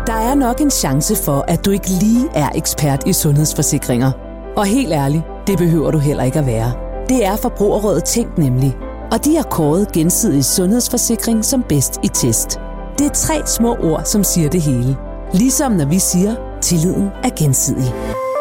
Der er nok en chance for, at du ikke lige er ekspert i sundhedsforsikringer. Og helt ærligt, det behøver du heller ikke at være. Det er Forbrugerrådet Tænk nemlig. Og de har kåret Gensidig Sundhedsforsikring som bedst i test. Det er 3 små ord, som siger det hele. Ligesom når vi siger, tilliden er gensidig.